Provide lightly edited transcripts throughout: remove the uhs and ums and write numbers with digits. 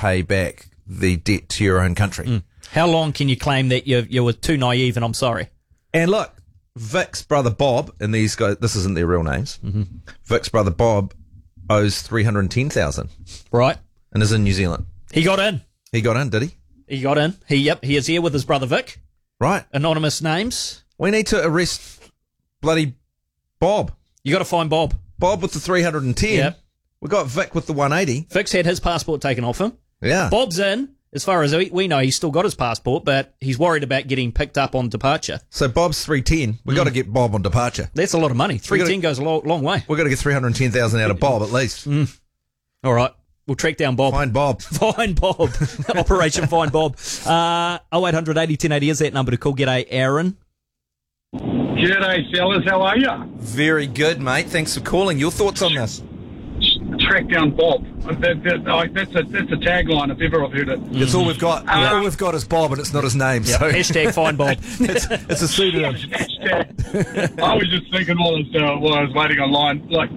pay back the debt to your own country. How long can you claim that you were too naive and I'm sorry? And look, Vic's brother Bob, and these guys, this isn't their real names. Vic's brother Bob owes $310,000 Right. and is in New Zealand. He got in. He got in, did he? He got in. He is here with his brother Vic. Right. Anonymous names. We need to arrest bloody Bob. You got to find Bob. Bob with the 310. Yep. We got Vic with the 180. Vic's had his passport taken off him. Yeah. Bob's in. As far as we know, he's still got his passport, but he's worried about getting picked up on departure. So Bob's 310. We got to get Bob on departure. That's a lot of money. 310 goes a long way. We've got to get 310,000 out of Bob at least. All right. We'll track down Bob. Find Bob. Find Bob. Operation Find Bob. 0800 80 1080 is that number to call. G'day, Aaron. G'day, fellas. How are you? Very good, mate. Thanks for calling. Your thoughts on this? Track down Bob. That's a tagline if ever I've heard it. It's all we've got. All we've got is Bob, and it's not his name. So Hashtag Find Bob. it's a pseudonym. Hashtag. I was just thinking while I was waiting online, like,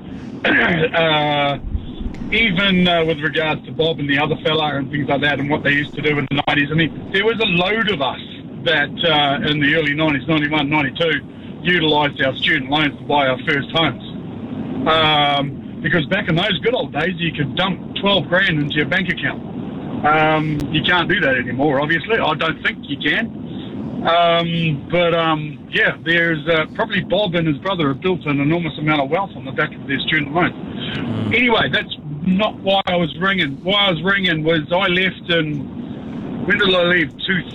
even with regards to Bob and the other fella and things like that and what they used to do in the 90s, I mean, there was a load of us that in the early 90s, 91, 92, utilised our student loans to buy our first homes. Because back in those good old days, you could dump 12 grand into your bank account. You can't do that anymore, obviously. I don't think you can. Yeah, there's probably Bob and his brother have built an enormous amount of wealth on the back of their student loans. Anyway, that's not why I was ringing. Why I was ringing was I left in, when did I leave?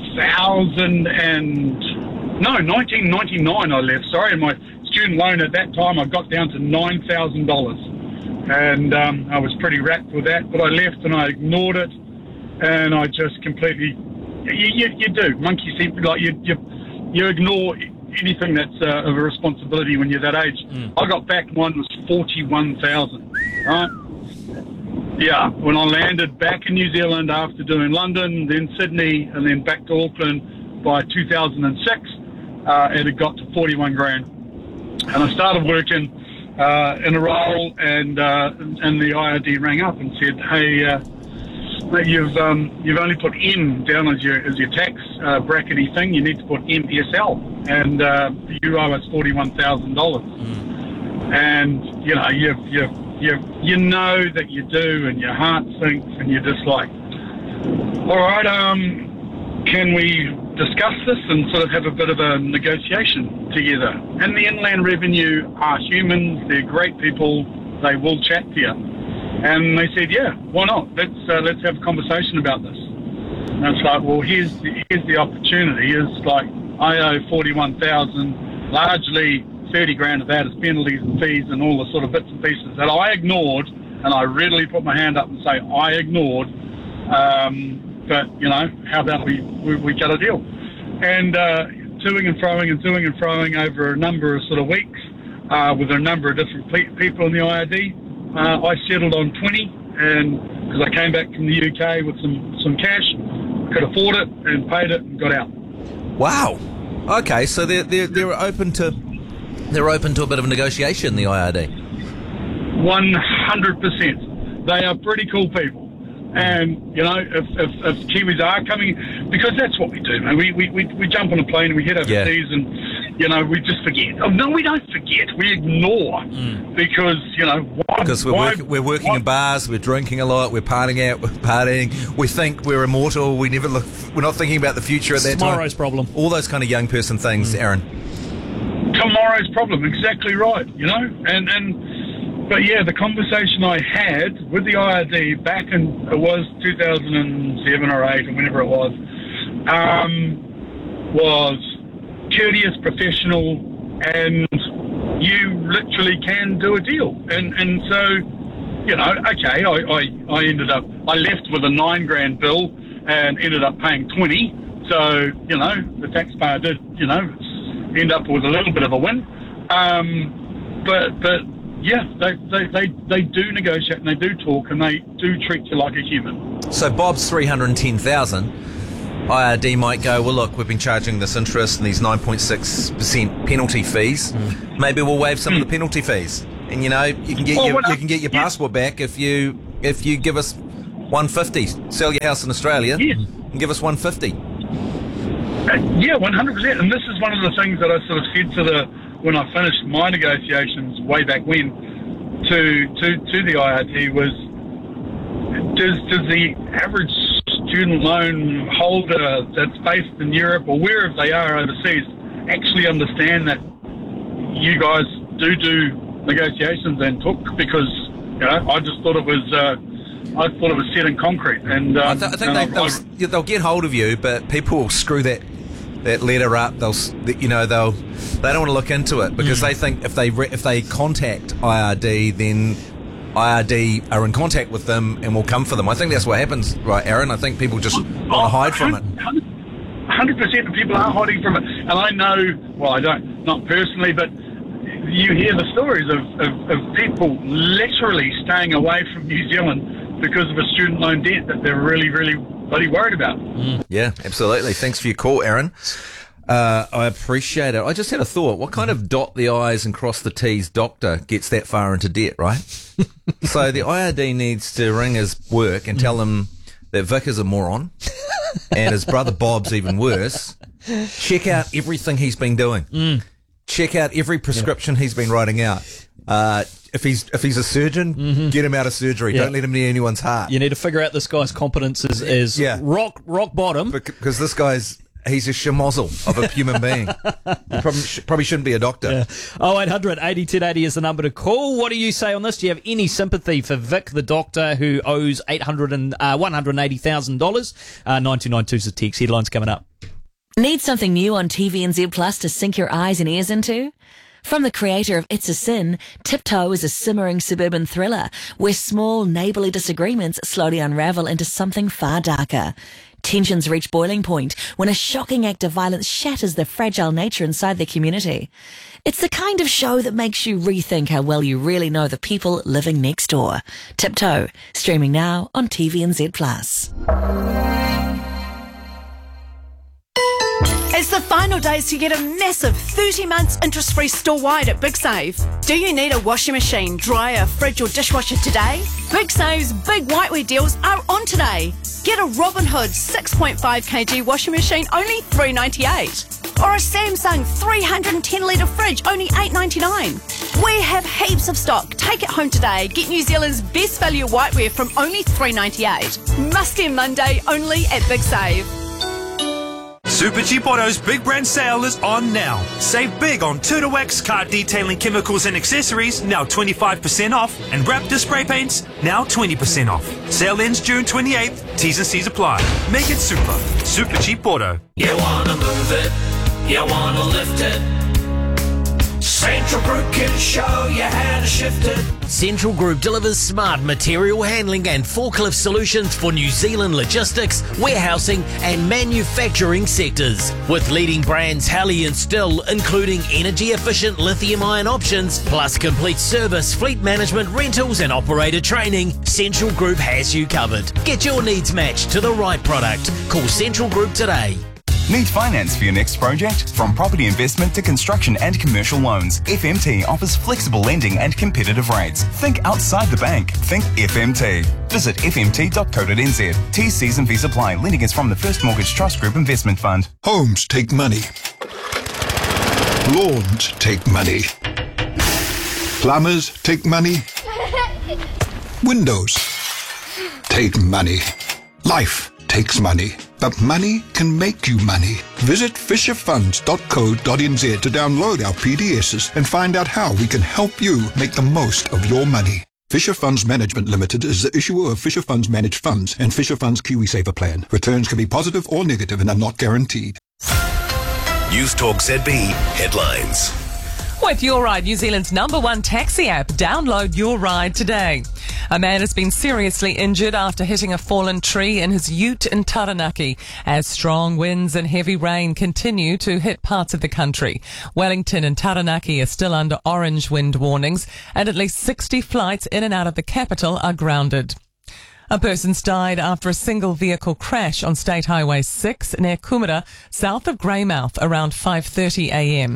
1999 I left, sorry, and my student loan at that time I got down to $9,000. And I was pretty wrapped with that, but I left and I ignored it, and I just completely, you do, monkey see, like you ignore anything that's of a responsibility when you're that age. I got back, mine was 41,000, right? Yeah, when I landed back in New Zealand after doing London, then Sydney, and then back to Auckland by 2006, it had got to 41 grand. And I started working in a role, and the IRD rang up and said, "Hey, mate, you've only put M down as your tax brackety thing. You need to put MSL, and you owe us $41,000." And you know, you know that you do, and your heart sinks, and you're just like, "All right, can we discuss this and sort of have a bit of a negotiation together?" And the Inland Revenue are humans, they're great people, they will chat to you. And they said, yeah, why not? Let's have a conversation about this. And it's like, well, here's the opportunity. Is like, I owe 41,000, largely 30 grand of that is penalties and fees and all the sort of bits and pieces that I ignored, and I readily put my hand up and say I ignored. But, you know, how about we cut a deal? And toing and froing over a number of sort of weeks with a number of different people in the IRD, I settled on 20, and because I came back from the UK with some cash, could afford it and paid it and got out. Wow. Okay, so they're open to a bit of a negotiation, the IRD. 100%. They are pretty cool people. And, you know, if Kiwis are coming, because that's what we do, man. We jump on a plane and we head overseas and, you know, we just forget. Oh, no, we don't forget. We ignore because, you know, because we're working in bars, we're drinking a lot, we're partying, we think we're immortal, we're not thinking about the future at that time. Tomorrow's problem. All those kind of young person things, Aaron. Tomorrow's problem, exactly right, you know, but yeah, the conversation I had with the IRD back in, it was 2007 or 8 or whenever it was courteous, professional, and you literally can do a deal. And so, you know, okay, I left with a 9 grand bill and ended up paying 20. So, you know, the taxpayer did, you know, end up with a little bit of a win. But yeah, they do negotiate and they do talk and they do treat you like a human. So Bob's 310,000. IRD might go, well, look, we've been charging this interest and these 9.6% penalty fees. Maybe we'll waive some of the penalty fees, and you know, you can get your passport back if you give us 150. Sell your house in Australia and give us 150. Yeah, 100%. And this is one of the things that I sort of said when I finished my negotiations way back when to the IRT was, does the average student loan holder that's based in Europe or wherever they are overseas actually understand that you guys do negotiations and talk? Because I just thought it was set in concrete. And I think they'll get hold of you, but people will screw that letter up. They don't want to look into it because they think if they contact IRD, then IRD are in contact with them and will come for them. I think that's what happens, right, Aaron? I think people just want to hide from it. 100% of people are hiding from it. And I know, well, I don't, not personally, but you hear the stories of people literally staying away from New Zealand because of a student loan debt that they're really, really bloody worried about. Yeah, absolutely. Thanks for your call, Aaron. I appreciate it. I just had a thought. What kind of dot the I's and cross the T's doctor gets that far into debt, right? So the IRD needs to ring his work and tell him that Vic is a moron and his brother Bob's even worse. Check out everything he's been doing. Check out every prescription he's been writing out. If he's a surgeon, get him out of surgery. Don't let him near anyone's heart. You need to figure out this guy's competence is rock bottom. Because this guy's... He's a schmozzle of a human being. He probably shouldn't be a doctor. Yeah. 0800 80 1080 is the number to call. What do you say on this? Do you have any sympathy for Vic, the doctor, who owes $180,000? 9292 is the text. Headlines coming up. Need something new on TVNZ Plus to sink your eyes and ears into? From the creator of It's a Sin, Tiptoe is a simmering suburban thriller where small neighbourly disagreements slowly unravel into something far darker. Tensions reach boiling point when a shocking act of violence shatters the fragile nature inside their community. It's the kind of show that makes you rethink how well you really know the people living next door. Tiptoe, streaming now on TVNZ Plus. It's the final days to get a massive 30 months interest-free store-wide at Big Save. Do you need a washing machine, dryer, fridge or dishwasher today? Big Save's big whiteware deals are on today. Get a Robin Hood 6.5 kg washing machine, only $3.98. Or a Samsung 310 litre fridge, only $8.99. We have heaps of stock. Take it home today. Get New Zealand's best value whiteware from only $3.98. Must-end Monday, only at Big Save. Super Cheap Auto's Big Brand Sale is on now. Save big on Turtle Wax, car detailing chemicals and accessories, now 25% off, and Raptor spray paints, now 20% off. Sale ends June 28th. T's and C's apply. Make it super. Super Cheap Auto. You wanna move it, you wanna lift it. Central Group can show you how to shift it. Central Group delivers smart material handling and forklift solutions for New Zealand logistics, warehousing and manufacturing sectors. With leading brands Halley and Still, including energy-efficient lithium-ion options, plus complete service, fleet management, rentals and operator training, Central Group has you covered. Get your needs matched to the right product. Call Central Group today. Need finance for your next project? From property investment to construction and commercial loans, FMT offers flexible lending and competitive rates. Think outside the bank. Think FMT. Visit fmt.co.nz. T's, C's and V's apply. Lending is from the First Mortgage Trust Group Investment Fund. Homes take money. Lawns take money. Plumbers take money. Windows take money. Life takes money. But money can make you money. Visit fisherfunds.co.nz to download our PDSs and find out how we can help you make the most of your money. Fisher Funds Management Limited is the issuer of Fisher Funds Managed Funds and Fisher Funds KiwiSaver Plan. Returns can be positive or negative and are not guaranteed. News Talk ZB Headlines. With Your Ride, New Zealand's #1 taxi app, download Your Ride today. A man has been seriously injured after hitting a fallen tree in his ute in Taranaki as strong winds and heavy rain continue to hit parts of the country. Wellington and Taranaki are still under orange wind warnings, and at least 60 flights in and out of the capital are grounded. A person's died after a single vehicle crash on State Highway 6 near Kumara, south of Greymouth, around 5:30 a.m.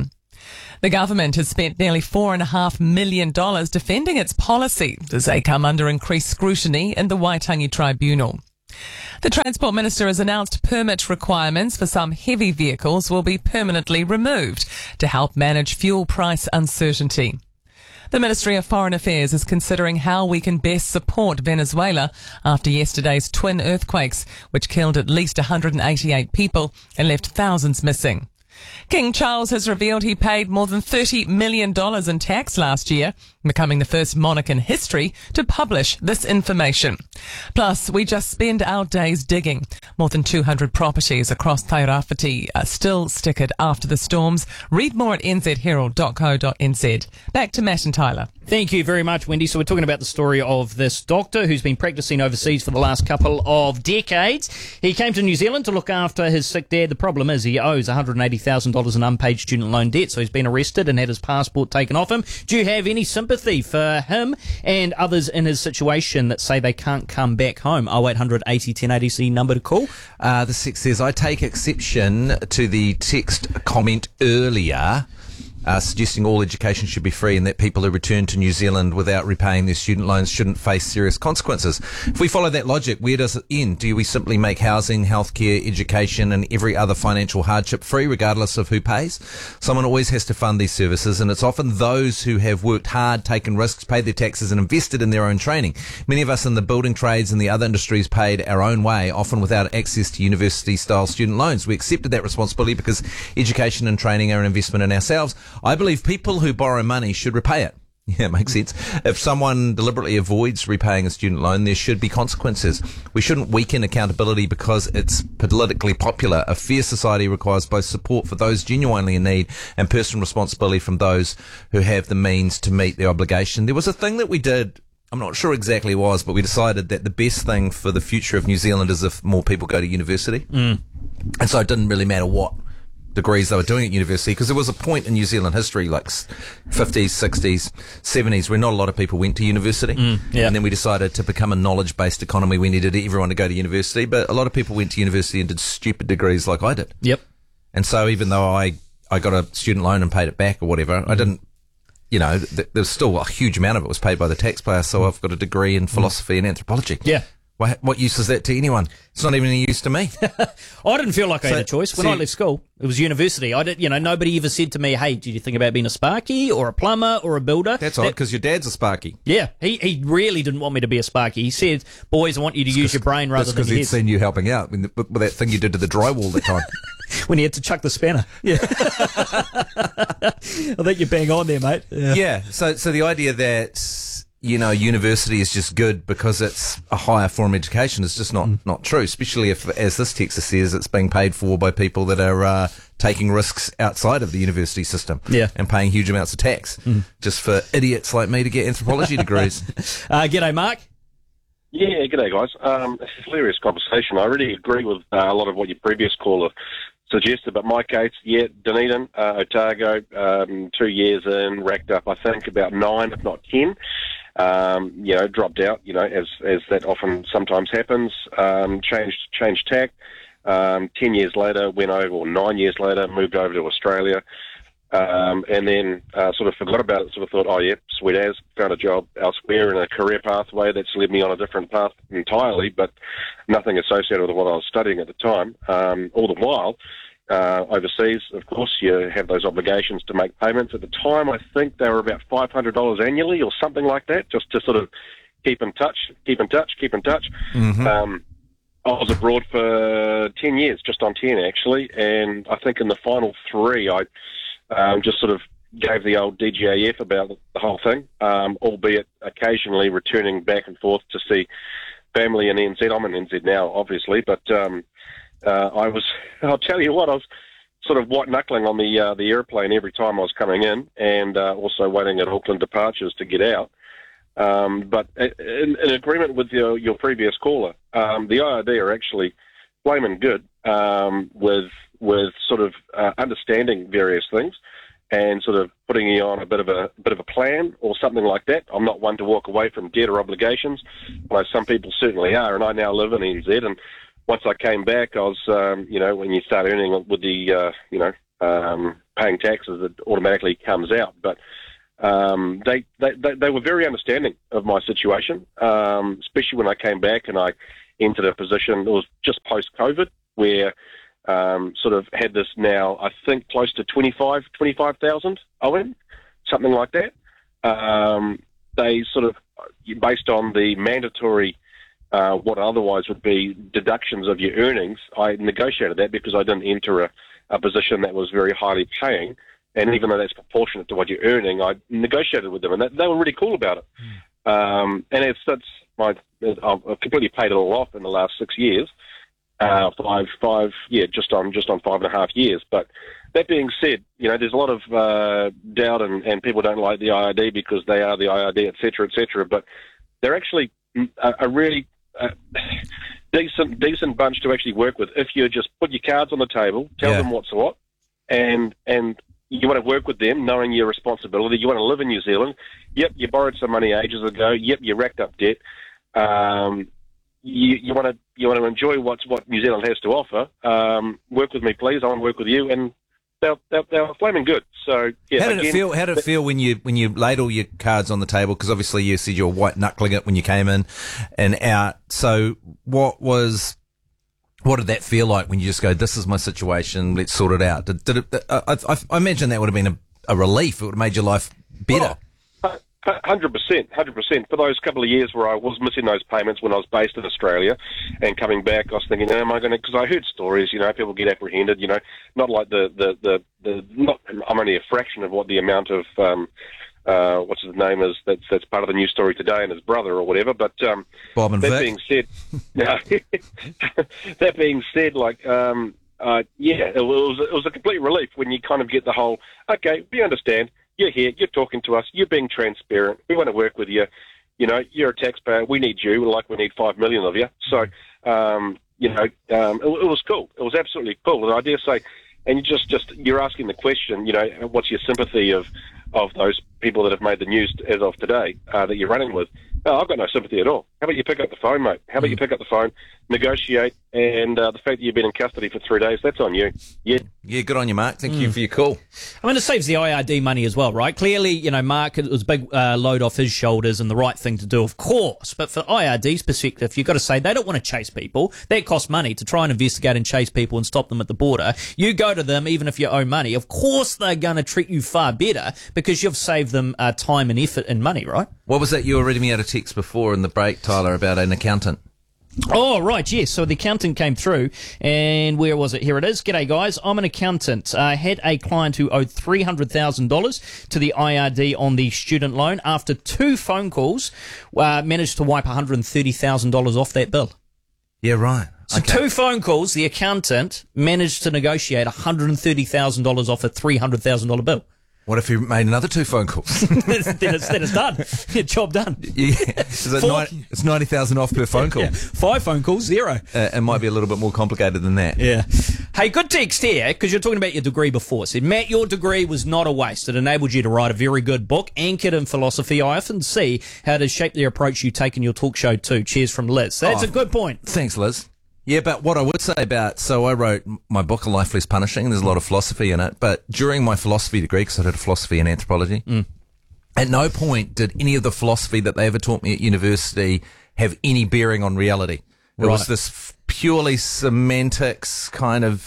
The government has spent nearly $4.5 million defending its policy as they come under increased scrutiny in the Waitangi Tribunal. The Transport Minister has announced permit requirements for some heavy vehicles will be permanently removed to help manage fuel price uncertainty. The Ministry of Foreign Affairs is considering how we can best support Venezuela after yesterday's twin earthquakes, which killed at least 188 people and left thousands missing. King Charles has revealed he paid more than $30 million in tax last year, becoming the first monarch in history to publish this information. Plus, we just spend our days digging. More than 200 properties across Tairāwhiti are still stickered after the storms. Read more at nzherald.co.nz. Back to Matt and Tyler. Thank you very much, Wendy. So we're talking about the story of this doctor who's been practicing overseas for the last couple of decades. He came to New Zealand to look after his sick dad. The problem is he owes $180,000 in unpaid student loan debt, so he's been arrested and had his passport taken off him. Do you have any sympathy for him and others in his situation that say they can't come back home? 0800 80 1080 is the number to call. The six says, I take exception to the text comment earlier suggesting all education should be free and that people who return to New Zealand without repaying their student loans shouldn't face serious consequences. If we follow that logic, where does it end? Do we simply make housing, healthcare, education and every other financial hardship free regardless of who pays? Someone always has to fund these services, and it's often those who have worked hard, taken risks, paid their taxes and invested in their own training. Many of us in the building trades and the other industries paid our own way, often without access to university-style student loans. We accepted that responsibility because education and training are an investment in ourselves. I believe people who borrow money should repay it. Yeah, it makes sense. If someone deliberately avoids repaying a student loan, there should be consequences. We shouldn't weaken accountability because it's politically popular. A fair society requires both support for those genuinely in need and personal responsibility from those who have the means to meet their obligation. There was a thing that we did, I'm not sure exactly what it was, but we decided that the best thing for the future of New Zealand is if more people go to university. And so it didn't really matter what degrees they were doing at university, because there was a point in New Zealand history, like 50s, 60s, 70s, where not a lot of people went to university. And then we decided to become a knowledge-based economy. We needed everyone to go to university, but a lot of people went to university and did stupid degrees like I did. And so even though I got a student loan and paid it back or whatever, I didn't, you know, there's still a huge amount of it was paid by the taxpayer, so I've got a degree in philosophy and anthropology. What use is that to anyone? It's not even any use to me. I didn't feel like I had a choice. When I left school, it was university. Nobody ever said to me, hey, did you think about being a sparky or a plumber or a builder? That's odd, because your dad's a sparky. Yeah, he really didn't want me to be a sparky. He said, boys, I want you to use your brain rather than your head. Because he'd seen you helping out with that thing you did to the drywall that time. When he had to chuck the spanner. Yeah. I think you're bang on there, mate. Yeah. So the idea that, you know, university is just good because it's a higher form of education is just not true, especially if, as this text says, it's being paid for by people that are taking risks outside of the university system and paying huge amounts of tax just for idiots like me to get anthropology degrees. G'day, Mark. Yeah, g'day, guys. It's a hilarious conversation. I really agree with a lot of what your previous caller suggested, but my case, Dunedin, Otago, 2 years in, racked up, I think, about 9, if not 10. Dropped out, as that often sometimes happens, changed tack. 10 years later, went over, or 9 years later, moved over to Australia, and then sort of forgot about it, sort of thought, oh yeah, sweet as, found a job elsewhere in a career pathway that's led me on a different path entirely, but nothing associated with what I was studying at the time. All the while, overseas, of course, you have those obligations to make payments. At the time, I think they were about $500 annually or something like that, just to sort of keep in touch. I was abroad for 10 years, just on 10 actually, and I think in the final 3, I just sort of gave the old DGAF about the whole thing, albeit occasionally returning back and forth to see family in NZ. I'm in NZ now, obviously, but I'll tell you what, I was sort of white-knuckling on the airplane every time I was coming in, and also waiting at Auckland departures to get out. But in agreement with your previous caller, the IRD are actually flaming good with sort of understanding various things and sort of putting you on a bit of a plan or something like that. I'm not one to walk away from debt or obligations, although some people certainly are, and I now live in NZ, and once I came back, I was, when you start earning with the, paying taxes, it automatically comes out. But they were very understanding of my situation, especially when I came back and I entered a position. It was just post-COVID where sort of had this now, I think, close to 25,000 owing, something like that. They sort of, based on the mandatory, what otherwise would be deductions of your earnings, I negotiated that because I didn't enter a position that was very highly paying. And even though that's proportionate to what you're earning, I negotiated with them, and they were really cool about it. And I've completely paid it all off in the last 6 years. Just on 5.5 years. But that being said, there's a lot of doubt and people don't like the IRD because they are the IRD, et cetera, but they're actually a really decent bunch to actually work with if you just put your cards on the table, tell them what's what, and you want to work with them knowing your responsibility. You want to live in New Zealand. Yep, you borrowed some money ages ago. Yep, you racked up debt. You want to enjoy what New Zealand has to offer. Work with me, please. I want to work with you, and they're flaming good. So yeah. How did it feel when you laid all your cards on the table? Because obviously you said you were white knuckling it when you came in and out. So what did that feel like when you just go, "This is my situation. Let's sort it out"? Did it? I imagine that would have been a relief. It would have made your life better. 100%. For those couple of years where I was missing those payments when I was based in Australia and coming back, I was thinking, am I going to? Because I heard stories, people get apprehended, not like I'm only a fraction of what the amount of what's his name is that's part of the news story today and his brother or whatever. But Bob and Vic. That being said, it was a complete relief when you kind of get the whole, okay, we understand. You're here, you're talking to us, you're being transparent, we want to work with you, you're a taxpayer, we need you, like we need 5 million of you. So, it was cool. It was absolutely cool. And I dare say, and you're asking the question, what's your sympathy of those people that have made the news as of today that you're running with? No, I've got no sympathy at all. How about you pick up the phone, mate? How about you pick up the phone, negotiate, and the fact that you've been in custody for 3 days, that's on you. Yeah, good on you, Mark. Thank you for your call. I mean, it saves the IRD money as well, right? Clearly, Mark, it was a big load off his shoulders and the right thing to do, of course. But for IRD's perspective, you've got to say they don't want to chase people. That costs money to try and investigate and chase people and stop them at the border. You go to them, even if you owe money. Of course, they're going to treat you far better because you've saved them time and effort and money, right? What was that you were reading me out a text before in the break, Tyler, about an accountant? Oh, right, yes. So the accountant came through, and where was it? Here it is. G'day, guys. I'm an accountant. I had a client who owed $300,000 to the IRD on the student loan. After 2 phone calls, managed to wipe $130,000 off that bill. Yeah, right. So 2 phone calls, the accountant managed to negotiate $130,000 off a $300,000 bill. What if you made another 2 phone calls? then it's done. Job done. Yeah. It's 90,000 off per phone call. Yeah. 5 phone calls, 0. It might be a little bit more complicated than that. Yeah. Hey, good text here, because you're talking about your degree before. Said, Matt, your degree was not a waste. It enabled you to write a very good book, anchored in philosophy. I often see how it has shaped the approach you take in your talk show too. Cheers from Liz. That's a good point. Thanks, Liz. Yeah, but what I would say so I wrote my book, A Life Less Punishing. There's a lot of philosophy in it. But during my philosophy degree, because I did a philosophy and anthropology, at no point did any of the philosophy that they ever taught me at university have any bearing on reality. It was this purely semantics kind of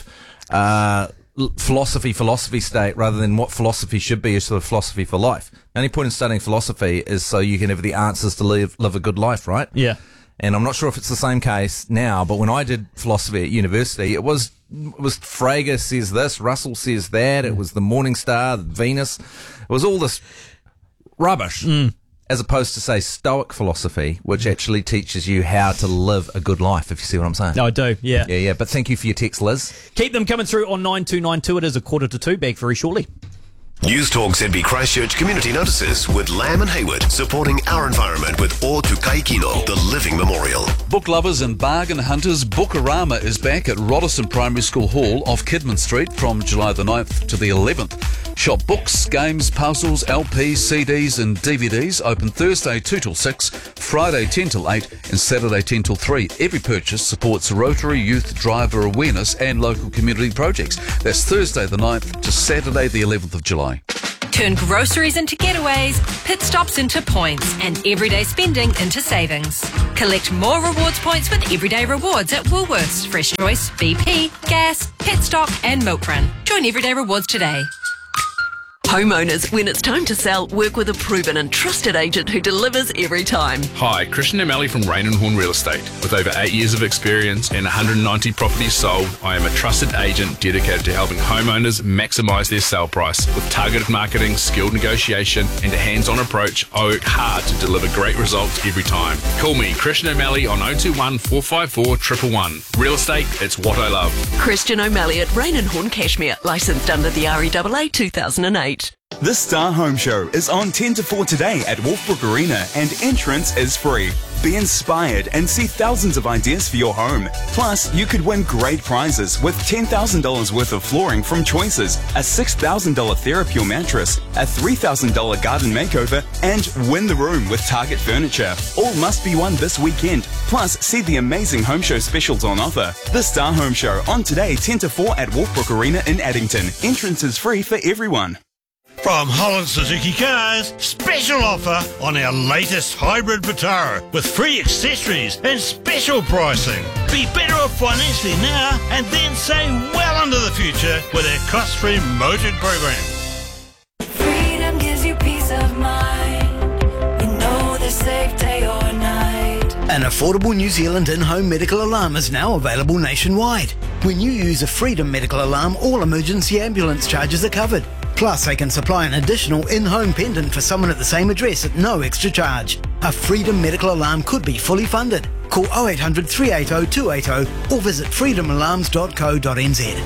philosophy state rather than what philosophy should be, is sort of philosophy for life. The only point in studying philosophy is so you can have the answers to live a good life, right? Yeah. And I'm not sure if it's the same case now, but when I did philosophy at university, it was Frege says this, Russell says that, it was the Morning Star, Venus, it was all this rubbish, as opposed to, say, Stoic philosophy, which actually teaches you how to live a good life, if you see what I'm saying. No, I do, yeah. Yeah, but thank you for your text, Liz. Keep them coming through on 9292. It is 1:45, back very shortly. News Talk ZB Christchurch Community Notices with Lamb and Hayward, supporting our environment with O Tukai Kino, the Living Memorial. Book lovers and bargain hunters, Bookarama is back at Roddison Primary School Hall off Kidman Street from July the 9th to the 11th. Shop books, games, puzzles, LPs, CDs and DVDs, open Thursday 2 till 6, Friday 10 till 8 and Saturday 10 till 3. Every purchase supports Rotary Youth Driver Awareness and local community projects. That's Thursday the 9th to Saturday the 11th of July. Turn groceries into getaways, pit stops into points, and everyday spending into savings. Collect more rewards points with Everyday Rewards at Woolworths, Fresh Choice, BP, Gas, Petstock and Milk Run. Join Everyday Rewards today. Homeowners, when it's time to sell, work with a proven and trusted agent who delivers every time. Hi, Christian O'Malley from Rain and Horn Real Estate. With over 8 years of experience and 190 properties sold, I am a trusted agent dedicated to helping homeowners maximise their sale price. With targeted marketing, skilled negotiation and a hands-on approach, I work hard to deliver great results every time. Call me, Christian O'Malley, on 021 454 111. Real estate, it's what I love. Christian O'Malley at Rain and Horn Cashmere, licensed under the REAA 2008. The Star Home Show is on 10 to 4 today at Wolfbrook Arena and entrance is free. Be inspired and see thousands of ideas for your home. Plus, you could win great prizes with $10,000 worth of flooring from Choices, a $6,000 TheraPure mattress, a $3,000 garden makeover, and win the room with Target Furniture. All must be won this weekend. Plus, see the amazing home show specials on offer. The Star Home Show on today 10 to 4 at Wolfbrook Arena in Addington. Entrance is free for everyone. From Holland Suzuki Cars, special offer on our latest hybrid Vitara with free accessories and special pricing. Be better off financially now and then save well into the future with our cost-free motored program. Freedom gives you peace of mind. You know they're safe day or night. An affordable New Zealand in-home medical alarm is now available nationwide. When you use a Freedom medical alarm, all emergency ambulance charges are covered. Plus, they can supply an additional in-home pendant for someone at the same address at no extra charge. A Freedom medical alarm could be fully funded. Call 0800 380 280 or visit freedomalarms.co.nz.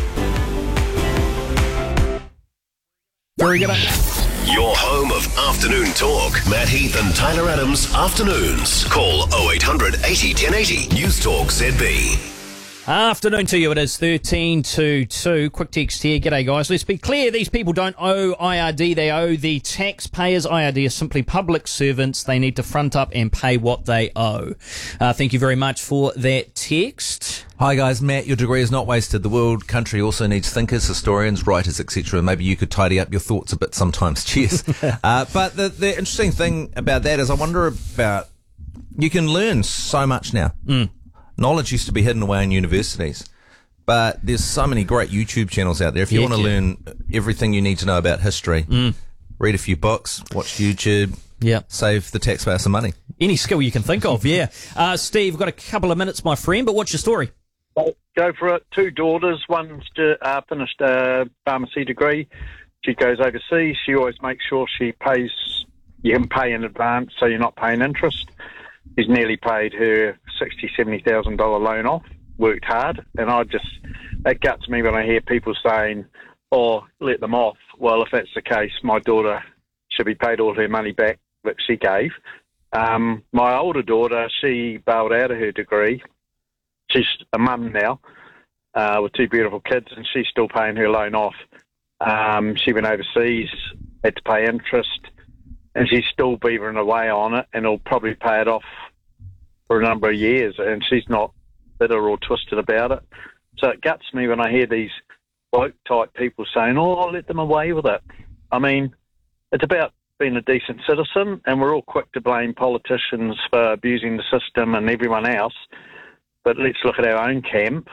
Very good. Your home of afternoon talk. Matt Heath and Tyler Adams, afternoons. Call 0800 80 1080. News Talk ZB. Afternoon to you. It is 13 to 2. Quick text here. G'day, guys. Let's be clear. These people don't owe IRD. They owe the taxpayers. IRD are simply public servants. They need to front up and pay what they owe. Thank you very much for that text. Hi guys, Matt, your degree is not wasted. The world country also needs thinkers, historians, writers, etc. Maybe you could tidy up your thoughts a bit sometimes. Cheers. But the interesting thing about that is I wonder about, you can learn so much now. Knowledge used to be hidden away in universities, but there's so many great YouTube channels out there. If you want to learn everything you need to know about history, read a few books, watch YouTube, save the taxpayer some money. Any skill you can think of, Steve, got a couple of minutes, my friend, but what's your story? Go for it. 2 daughters. One's finished a pharmacy degree. She goes overseas. She always makes sure she pays, you can pay in advance so you're not paying interest. She's nearly paid her $60,000, $70,000 loan off, worked hard, and it guts me when I hear people saying, oh, let them off. Well, if that's the case, my daughter should be paid all her money back that she gave. My older daughter, she bailed out of her degree. She's a mum now with 2 beautiful kids, and she's still paying her loan off. She went overseas, had to pay interest, and she's still beavering away on it, and will probably pay it off for a number of years, and she's not bitter or twisted about it. So it guts me when I hear these woke-type people saying, oh, I'll let them away with it. I mean, it's about being a decent citizen, and we're all quick to blame politicians for abusing the system and everyone else, but let's look at our own camp.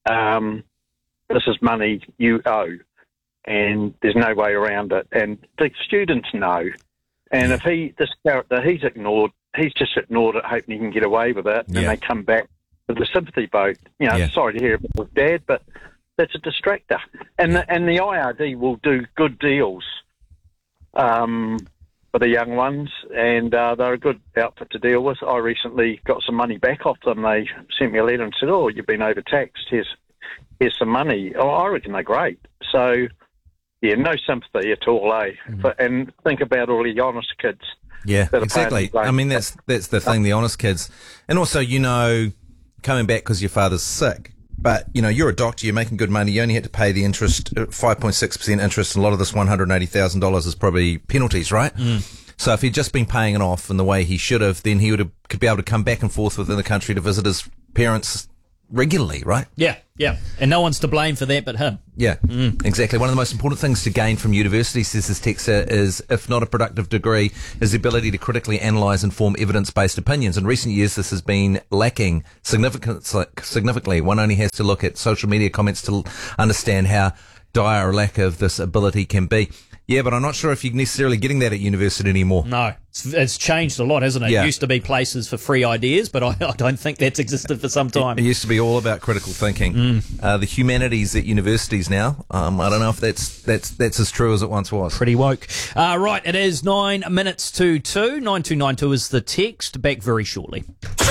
This is money you owe, and there's no way around it, and the students know. And if this character, he's just ignored it, hoping he can get away with it, and they come back with the sympathy vote. Sorry to hear about with Dad, but that's a distractor. And the IRD will do good deals for the young ones, and they're a good outfit to deal with. I recently got some money back off them. They sent me a letter and said, oh, you've been overtaxed, here's some money. Oh, I reckon they're great. So, yeah, no sympathy at all, and think about all the honest kids. Yeah, exactly. I mean, that's the thing, the honest kids. And also, coming back because your father's sick, but, you're a doctor, you're making good money, you only had to pay the interest, 5.6% interest, and a lot of this $180,000 is probably penalties, right? So if he'd just been paying it off in the way he should have, then he could be able to come back and forth within the country to visit his parents regularly, right? Yeah. And no one's to blame for that but him. Yeah, exactly. One of the most important things to gain from university, says this texter, is, if not a productive degree, is the ability to critically analyse and form evidence-based opinions. In recent years, this has been lacking significantly. One only has to look at social media comments to understand how dire a lack of this ability can be. Yeah, but I'm not sure if you're necessarily getting that at university anymore. No, it's changed a lot, hasn't it? Yeah. It used to be places for free ideas, but I don't think that's existed for some time. It used to be all about critical thinking. The humanities at universities now, I don't know if that's as true as it once was. Pretty woke. Right, it is 9 minutes to 2. 9292 is the text. Back very shortly.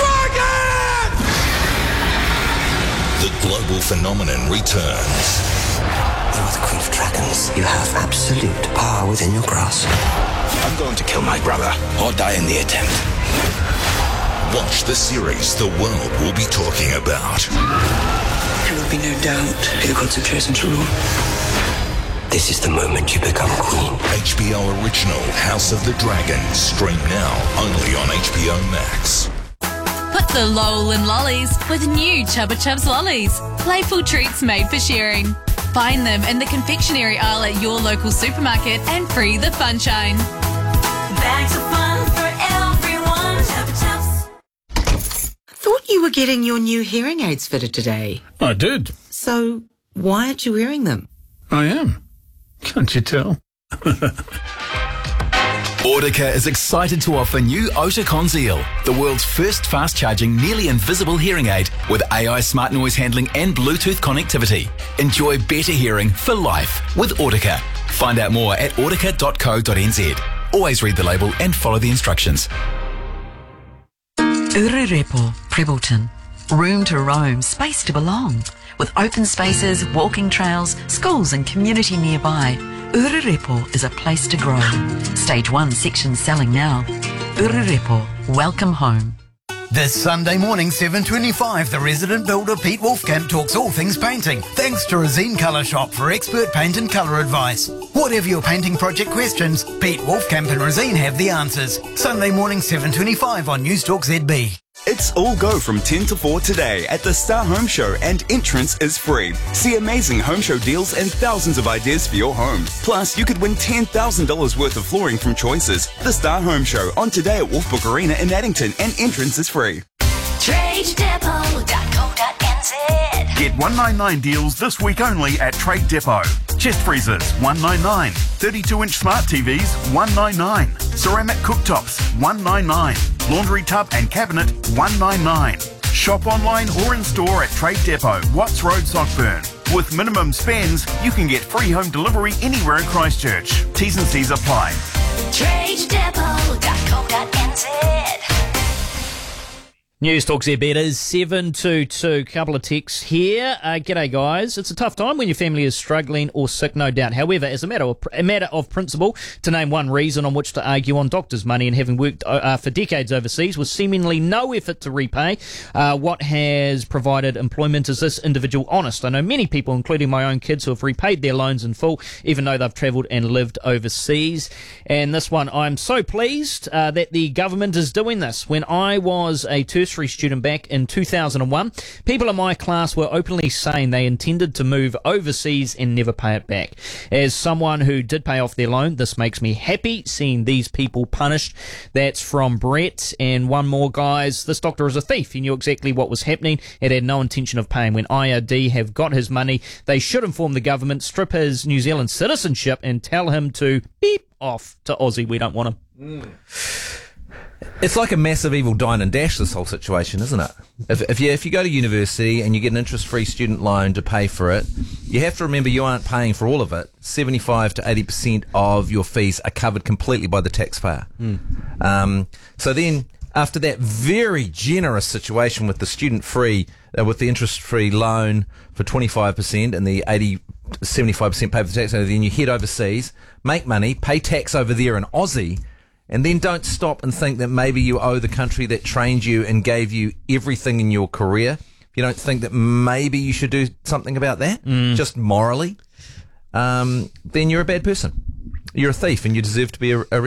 The global phenomenon returns. You are the Queen of Dragons. You have absolute power within your grasp. I'm going to kill my brother or die in the attempt. Watch the series the world will be talking about. There will be no doubt who the gods have chosen to rule. This is the moment you become queen. HBO original House of the Dragon. Stream now only on HBO Max. Put the lol in lollies with new Chubba Chubs lollies. Playful treats made for sharing. Find them in the confectionery aisle at your local supermarket and free the funshine. Bags of fun for everyone. Chubba Chubs. Thought you were getting your new hearing aids fitted today. I did. So, why aren't you wearing them? I am. Can't you tell? Audica is excited to offer new Oticon Zeal, the world's first fast-charging, nearly invisible hearing aid with AI smart noise handling and Bluetooth connectivity. Enjoy better hearing for life with Audica. Find out more at audica.co.nz. Always read the label and follow the instructions. Urirepo, Prebbleton. Room to roam, space to belong. With open spaces, walking trails, schools and community nearby, Urirepo is a place to grow. Stage 1 section selling now. Urirepo, welcome home. This Sunday morning, 7:25, the resident builder Pete Wolfkamp talks all things painting, thanks to Resine Colour Shop for expert paint and colour advice. Whatever your painting project questions, Pete Wolfkamp and Resine have the answers. Sunday morning, 7:25 on Newstalk ZB. It's all go from 10 to 4 today at the Star Home Show, and entrance is free. See amazing home show deals and thousands of ideas for your home. Plus, you could win $10,000 worth of flooring from Choices. The Star Home Show on today at Wolfbrook Arena in Addington, and entrance is free. TradeDepot.co.nz. Get $199 deals this week only at Trade Depot. Chest freezers, $199. 32-inch smart TVs, $199. Ceramic cooktops, $199. Laundry tub and cabinet, $199. Shop online or in store at Trade Depot, Watts Road, Sockburn. With minimum spends, you can get free home delivery anywhere in Christchurch. T's and C's apply. TradeDepot.co.nz. News Talk ZB, it is 722. Couple of texts here. G'day, guys. It's a tough time when your family is struggling or sick, no doubt. However, as a matter of principle, to name one reason on which to argue on doctors' money and having worked for decades overseas with seemingly no effort to repay what has provided employment, is this individual honest? I know many people, including my own kids, who have repaid their loans in full, even though they've travelled and lived overseas. And this one, I'm so pleased that the government is doing this. When I was a tertiary student back in 2001, people in my class were openly saying they intended to move overseas and never pay it back. As someone who did pay off their loan, this makes me happy seeing these people punished. That's from Brett. And one more, guys. This doctor is a thief. He knew exactly what was happening and had no intention of paying. When IRD have got his money, they should inform the government, strip his New Zealand citizenship and tell him to beep off to Aussie. We don't want him. It's like a massive evil dine and dash, this whole situation, isn't it? If you go to university and you get an interest-free student loan to pay for it, you have to remember you aren't paying for all of it. 75 to 80% of your fees are covered completely by the taxpayer. So then, after that very generous situation with the student-free, with the interest-free loan for 25% and the 75% pay for the tax, and then you head overseas, make money, pay tax over there in Aussie, and then don't stop and think that maybe you owe the country that trained you and gave you everything in your career. If you don't think that maybe you should do something about that, just morally, then you're a bad person. You're a thief and you deserve to be arrested.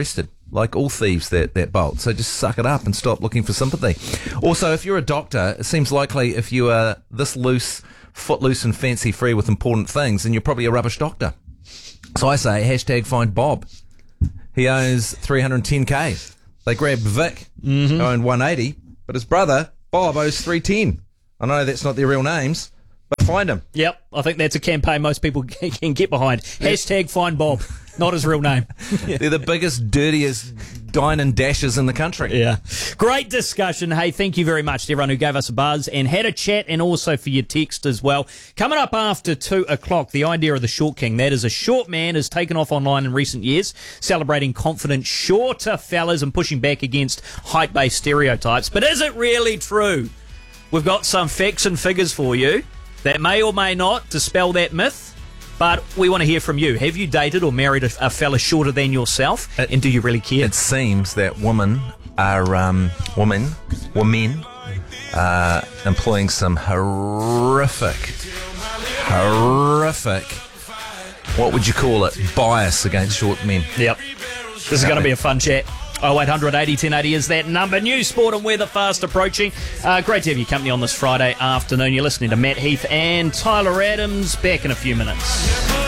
like all thieves that bolt. So just suck it up and stop looking for sympathy. Also, if you're a doctor, it seems likely if you are this loose, footloose and fancy free with important things, then you're probably a rubbish doctor. So I say, hashtag find Bob. He owns 310k. They grabbed Vic, who owned 180, but his brother, Bob, owes 310. I know that's not their real names, but find him. Yep, I think that's a campaign most people can get behind. Hashtag find Bob, not his real name. They're the biggest, dirtiest dine and dashers in the country. Yeah. Great discussion. Hey, thank you very much to everyone who gave us a buzz and had a chat, and also for your text as well. Coming up after 2 o'clock, the idea of the short king. That is, a short man has taken off online in recent years, celebrating confident, shorter fellas and pushing back against height-based stereotypes. But is it really true? We've got some facts and figures for you that may or may not dispel that myth. But we want to hear from you. Have you dated or married a fella shorter than yourself? And do you really care? It seems that women are employing some horrific, what would you call it, bias against short men. Yep. This is going to be a fun chat. 0800 80 1080 is that number. News, sport and weather fast approaching. Great to have your company on this Friday afternoon. You're listening to Matt Heath and Tyler Adams. Back in a few minutes.